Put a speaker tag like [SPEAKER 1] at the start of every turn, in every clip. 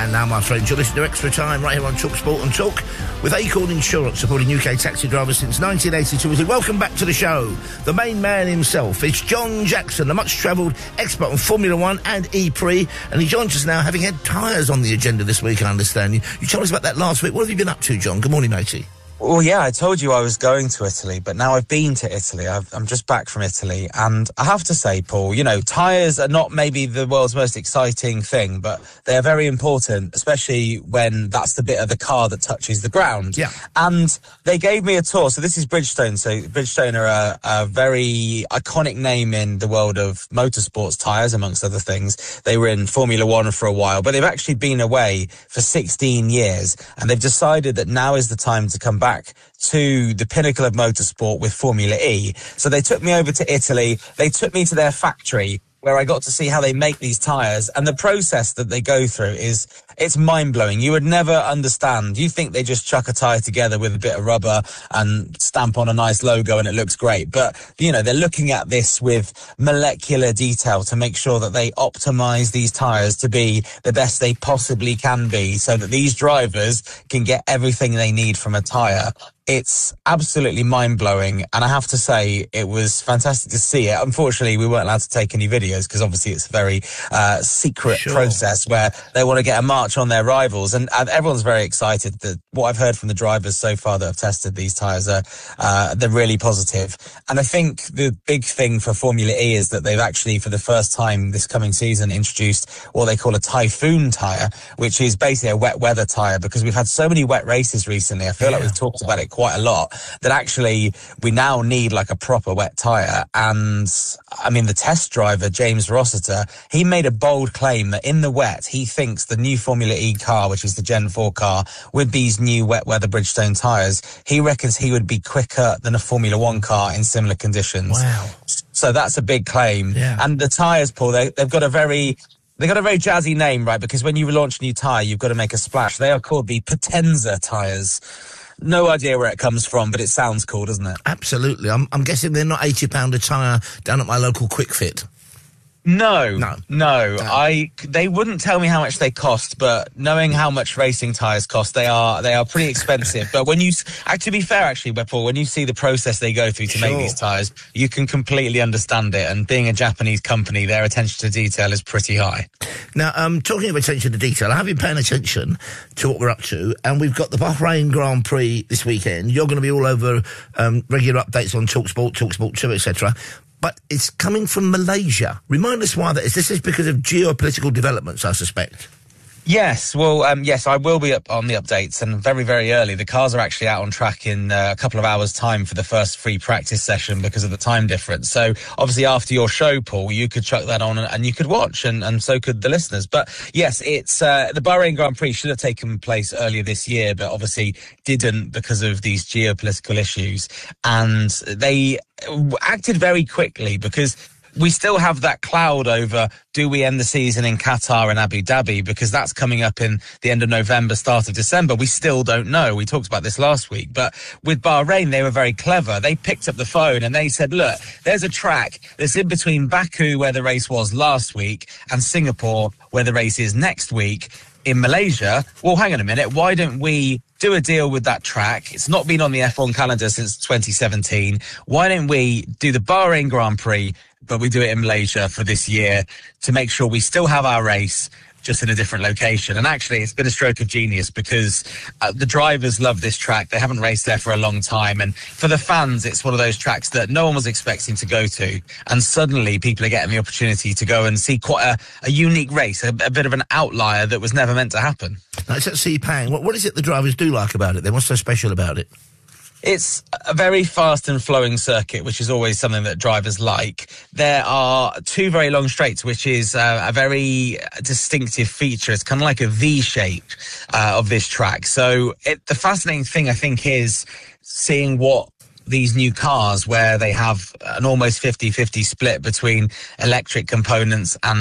[SPEAKER 1] And now, my friends, you're listening to Extra Time right here on Talk Sport and Talk with Acorn Insurance, supporting UK taxi drivers since 1982. Welcome back to the show. The main man himself, it's John Jackson, the much-travelled expert on Formula One and E-Prix, and he joins us now, having had tyres on the agenda this week, I understand. You told us about that last week. What have you been up to, John? Good morning, matey.
[SPEAKER 2] Well, yeah, I told you I was going to Italy, but now I've been to Italy. I'm just back from Italy, and I have to say, Paul, you know, tyres are not maybe the world's most exciting thing, but they're very important, especially when that's the bit of the car that touches the ground.
[SPEAKER 1] Yeah.
[SPEAKER 2] And they gave me a tour. So this is Bridgestone. So Bridgestone are a very iconic name in the world of motorsports tyres, amongst other things. They were in Formula One for a while, but they've actually been away for 16 years, and they've decided that now is the time to come back to the pinnacle of motorsport with Formula E. So they took me over to Italy. They took me to their factory where I got to see how they make these tyres. And the process that they go through it's mind-blowing. You would never understand. You think they just chuck a tyre together with a bit of rubber and stamp on a nice logo and it looks great. But, you know, they're looking at this with molecular detail to make sure that they optimise these tyres to be the best they possibly can be, so that these drivers can get everything they need from a tyre. It's absolutely mind-blowing, and I have to say it was fantastic to see it. Unfortunately, we weren't allowed to take any videos because obviously it's a very secret process where they want to get a march on their rivals, and everyone's very excited. That what I've heard from the drivers so far that have tested these tyres they're really positive. And I think the big thing for Formula E is that they've actually, for the first time this coming season, introduced what they call a typhoon tyre, which is basically a wet weather tyre, because we've had so many wet races recently. I feel like we've talked about it quite a lot, that actually we now need like a proper wet tyre. And I mean, the test driver, James Rossiter, he made a bold claim that in the wet, he thinks the new Formula E car, which is the Gen 4 car, with these new wet weather Bridgestone tyres, he reckons he would be quicker than a Formula 1 car in similar conditions.
[SPEAKER 1] Wow. So
[SPEAKER 2] that's a big claim.
[SPEAKER 1] Yeah.
[SPEAKER 2] And the tyres, Paul, they've got a very jazzy name, right? Because when you launch a new tyre, you've got to make a splash. They are called the Potenza tyres. No idea where it comes from, but it sounds cool, doesn't it?
[SPEAKER 1] Absolutely. I'm guessing they're not £80 a tyre down at my local Quick Fit.
[SPEAKER 2] No. They wouldn't tell me how much they cost, but knowing how much racing tyres cost, they are pretty expensive. But when you, to be fair, actually, Paul, when you see the process they go through to make these tyres, you can completely understand it. And being a Japanese company, their attention to detail is pretty high.
[SPEAKER 1] Now, talking of attention to detail, I have been paying attention to what we're up to, and we've got the Bahrain Grand Prix this weekend. You're going to be all over regular updates on TalkSport, TalkSport 2, etc. But it's coming from Malaysia. Remind us why that is. This is because of geopolitical developments, I suspect.
[SPEAKER 2] Yes, well, yes, I will be up on the updates, and very, very early. The cars are actually out on track in a couple of hours' time for the first free practice session because of the time difference. So, obviously, after your show, Paul, you could chuck that on and you could watch, and so could the listeners. But, yes, it's the Bahrain Grand Prix should have taken place earlier this year, but obviously didn't because of these geopolitical issues. And they acted very quickly because we still have that cloud over, do we end the season in Qatar and Abu Dhabi? Because that's coming up in the end of November, start of December. We still don't know. We talked about this last week. But with Bahrain, they were very clever. They picked up the phone and they said, look, there's a track that's in between Baku, where the race was last week, and Singapore, where the race is next week. In Malaysia, well, hang on a minute, why don't we do a deal with that track? It's not been on the F1 calendar since 2017. Why don't we do the Bahrain Grand Prix, but we do it in Malaysia for this year to make sure we still have our race, just in a different location? And actually, it's been a stroke of genius because the drivers love this track. They haven't raced there for a long time. And for the fans, it's one of those tracks that no one was expecting to go to. And suddenly people are getting the opportunity to go and see quite a unique race, a bit of an outlier that was never meant to happen.
[SPEAKER 1] Now, it's at Sepang. What is it the drivers do like about it then? What's so special about it?
[SPEAKER 2] It's a very fast and flowing circuit, which is always something that drivers like. There are two very long straights, which is a very distinctive feature. It's kind of like a V shape of this track. So the fascinating thing, I think, is seeing what these new cars, where they have an almost 50-50 split between electric components and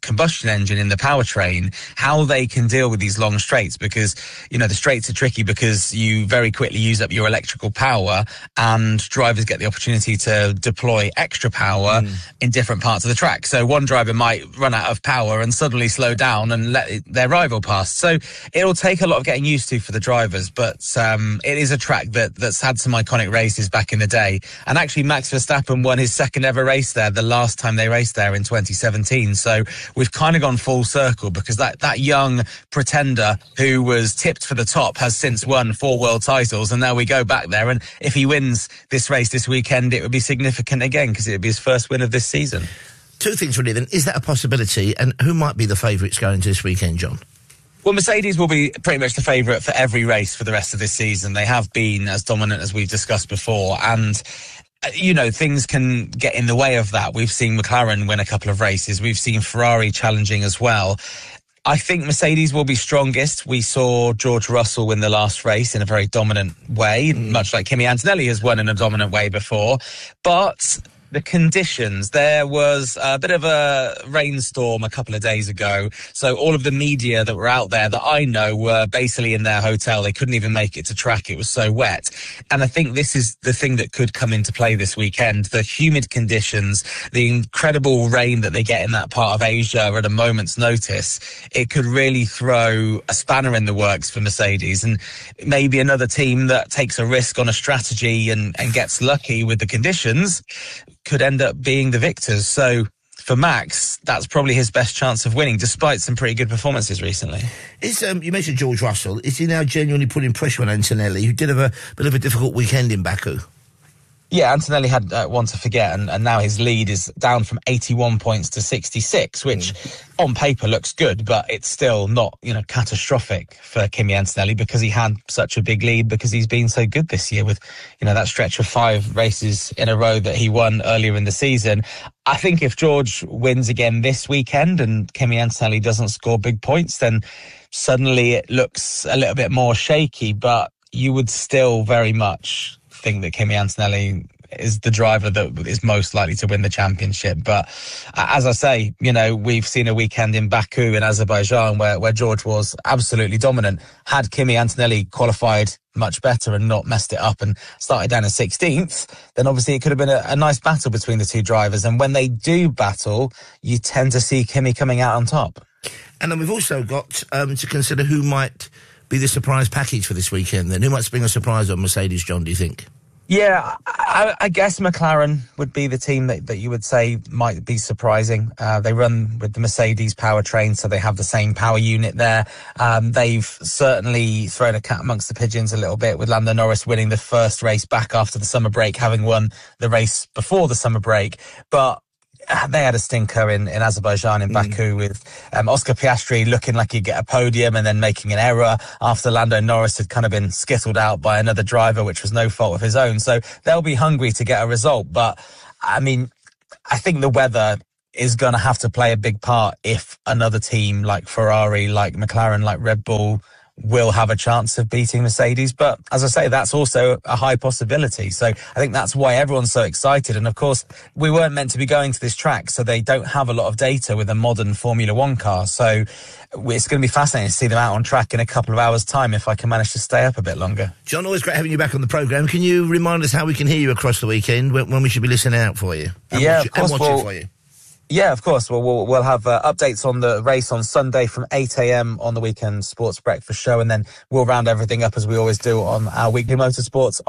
[SPEAKER 2] combustion engine in the powertrain, how they can deal with these long straights, because, you know, the straights are tricky because you very quickly use up your electrical power, and drivers get the opportunity to deploy extra power in different parts of the track. So one driver might run out of power and suddenly slow down and let their rival pass. So it'll take a lot of getting used to for the drivers, but it is a track that's had some iconic races back in the day. And actually Max Verstappen won his second ever race there the last time they raced there in 2017. So we've kind of gone full circle, because that young pretender who was tipped for the top has since won 4 world titles, and now we go back there, and if he wins this race this weekend, it would be significant again, because it would be his first win of this season.
[SPEAKER 1] 2 things really then. Is that a possibility, and who might be the favourites going into this weekend, John?
[SPEAKER 2] Well, Mercedes will be pretty much the favourite for every race for the rest of this season. They have been as dominant as we've discussed before, and you know, things can get in the way of that. We've seen McLaren win a couple of races. We've seen Ferrari challenging as well. I think Mercedes will be strongest. We saw George Russell win the last race in a very dominant way, much like Kimi Antonelli has won in a dominant way before. But the conditions, there was a bit of a rainstorm a couple of days ago. So all of the media that were out there that I know were basically in their hotel. They couldn't even make it to track. It was so wet. And I think this is the thing that could come into play this weekend. The humid conditions, the incredible rain that they get in that part of Asia at a moment's notice. It could really throw a spanner in the works for Mercedes, and maybe another team that takes a risk on a strategy and gets lucky with the conditions could end up being the victors. So for Max, that's probably his best chance of winning, despite some pretty good performances recently. You mentioned George Russell. Is he now genuinely putting pressure on Antonelli, who did have a bit of a difficult weekend in Baku? Yeah, Antonelli had one to forget, and now his lead is down from 81 points to 66, which on paper looks good, but it's still not, you know, catastrophic for Kimi Antonelli, because he had such a big lead, because he's been so good this year with, you know, that stretch of 5 races in a row that he won earlier in the season. I think if George wins again this weekend and Kimi Antonelli doesn't score big points, then suddenly it looks a little bit more shaky, but you would still very much think that Kimi Antonelli is the driver that is most likely to win the championship. But as I say, you know, we've seen a weekend in Baku in Azerbaijan where George was absolutely dominant. Had Kimi Antonelli qualified much better and not messed it up and started down in 16th, then obviously it could have been a nice battle between the two drivers. And when they do battle, you tend to see Kimi coming out on top.
[SPEAKER 1] And then we've also got to consider who might be the surprise package for this weekend then. Who might spring a surprise on Mercedes, John, do you think?
[SPEAKER 2] Yeah, I guess McLaren would be the team that you would say might be surprising. They run with the Mercedes powertrain, so they have the same power unit there. They've certainly thrown a cat amongst the pigeons a little bit, with Lando Norris winning the first race back after the summer break, having won the race before the summer break. But they had a stinker in Azerbaijan, in Baku, with Oscar Piastri looking like he'd get a podium and then making an error after Lando Norris had kind of been skittled out by another driver, which was no fault of his own. So they'll be hungry to get a result. But, I mean, I think the weather is going to have to play a big part if another team like Ferrari, like McLaren, like Red Bull will have a chance of beating Mercedes. But as I say, that's also a high possibility. So I think that's why everyone's so excited. And of course, we weren't meant to be going to this track, so they don't have a lot of data with a modern Formula One car. So it's going to be fascinating to see them out on track in a couple of hours' time if I can manage to stay up a bit longer.
[SPEAKER 1] John, always great having you back on the programme. Can you remind us how we can hear you across the weekend, when we should be listening out for you? And watching for you?
[SPEAKER 2] Yeah, of course. Well, we'll have updates on the race on Sunday from 8 a.m. on the Weekend Sports Breakfast Show, and then we'll round everything up as we always do on our weekly motorsports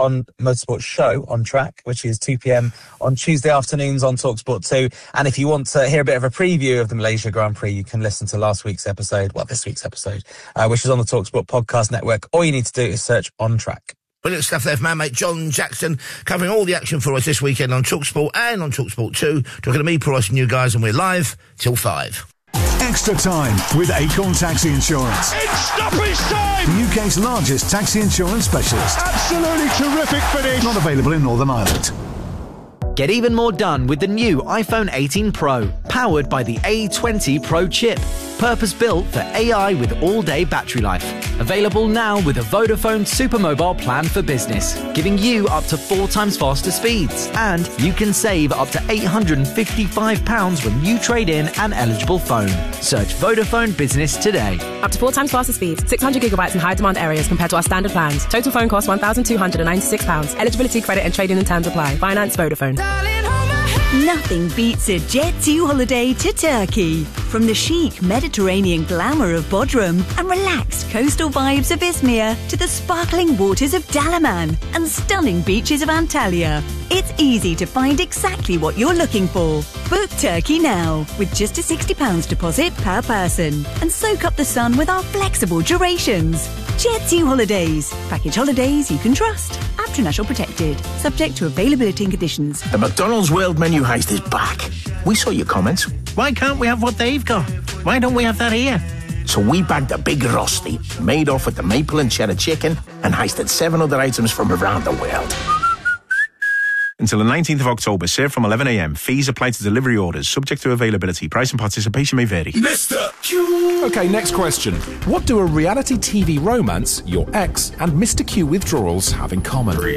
[SPEAKER 2] show On Track, which is 2 p.m. on Tuesday afternoons on TalkSport 2. And if you want to hear a bit of a preview of the Malaysia Grand Prix, you can listen to this week's episode, which is on the TalkSport Podcast Network. All you need to do is search On Track.
[SPEAKER 1] Brilliant stuff there from our mate John Jackson, covering all the action for us this weekend on TalkSport and on TalkSport 2. Talking to me, Price, and you guys, and we're live till 5.
[SPEAKER 3] Extra time with Acorn Taxi Insurance.
[SPEAKER 4] It's stoppage time!
[SPEAKER 3] The UK's largest taxi insurance specialist.
[SPEAKER 4] Absolutely terrific finish!
[SPEAKER 3] Not available in Northern Ireland.
[SPEAKER 5] Get even more done with the new iPhone 18 Pro, powered by the A20 Pro chip. Purpose-built for AI with all-day battery life. Available now with a Vodafone Supermobile plan for business, giving you up to 4 times faster speeds. And you can save up to £855 when you trade in an eligible phone. Search Vodafone Business today.
[SPEAKER 6] Up to 4 times faster speeds, 600 gigabytes in high demand areas compared to our standard plans. Total phone cost £1,296. Eligibility, credit and trading and terms apply. Finance Vodafone.
[SPEAKER 7] Nothing beats a Jet2 holiday to Turkey. From the chic Mediterranean glamour of Bodrum and relaxed coastal vibes of Izmir to the sparkling waters of Dalaman and stunning beaches of Antalya, it's easy to find exactly what you're looking for. Book Turkey now with just a £60 deposit per person and soak up the sun with our flexible durations. Jet2 Holidays. Package holidays you can trust. International protected. Subject to availability and conditions.
[SPEAKER 1] The McDonald's World Menu Heist is back. We saw your comments. Why can't we have what they've got? Why don't we have that here? So we bagged a big rosti, made off with the maple and cheddar chicken, and heisted 7 other items from around the world.
[SPEAKER 8] Until the 19th of October, served from 11 a.m. Fees apply to delivery orders, subject to availability. Price and participation may vary.
[SPEAKER 9] Mr. Q! Okay, next question. What do a reality TV romance, your ex, and Mr. Q withdrawals have in common?
[SPEAKER 10] 3, 2,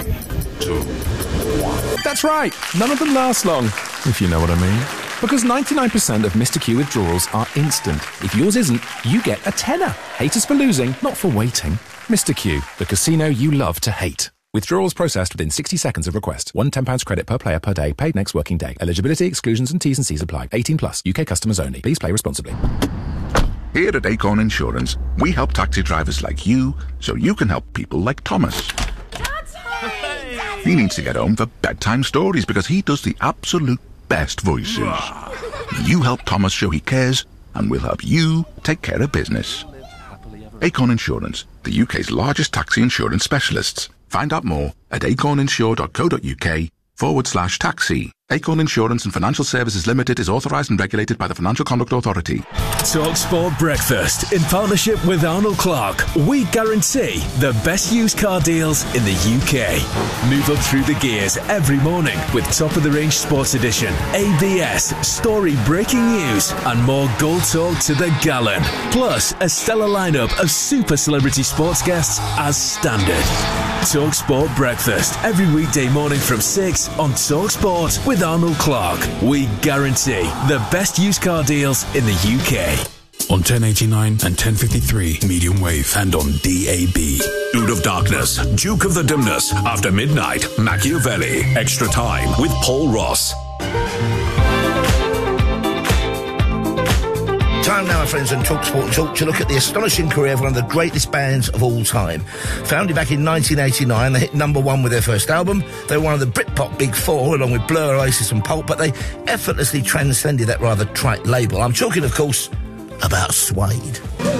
[SPEAKER 10] 1.
[SPEAKER 9] That's right. None of them last long, if you know what I mean. Because 99% of Mr. Q withdrawals are instant. If yours isn't, you get a tenner. Hate us for losing, not for waiting. Mr. Q, the casino you love to hate. Withdrawals processed within 60 seconds of request. £1 £10 credit per player per day, paid next working day. Eligibility, exclusions and T's and C's apply. 18 plus. UK customers only. Please play responsibly.
[SPEAKER 10] Here at Acorn Insurance, we help taxi drivers like you so you can help people like Thomas. He needs to get home for bedtime stories because he does the absolute best voices. You help Thomas show he cares and we'll help you take care of business. Acorn Insurance, the UK's largest taxi insurance specialists. Find out more at acorninsure.co.uk/taxi. Acorn Insurance and Financial Services Limited is authorised and regulated by the Financial Conduct Authority.
[SPEAKER 11] TalkSport Breakfast in partnership with Arnold Clark. We guarantee the best used car deals in the UK. Move up through the gears every morning with top-of-the-range Sports Edition, ABS, story breaking news and more Gold Talk to the gallon. Plus a stellar lineup of super celebrity sports guests as standard. TalkSport Breakfast every weekday morning from 6 on TalkSport with Arnold Clark. We guarantee the best used car deals in the UK.
[SPEAKER 12] On 1089 and 1053 medium wave and on DAB.
[SPEAKER 13] Dude of Darkness, Duke of the Dimness, After Midnight, Machiavelli, Extra Time with Paul Ross.
[SPEAKER 1] Time now, my friends, on TalkSport and Talk to look at the astonishing career of one of the greatest bands of all time. Founded back in 1989, they hit #1 with their first album. They were one of the Britpop Big Four, along with Blur, Oasis and Pulp, but they effortlessly transcended that rather trite label. I'm talking, of course, about Suede.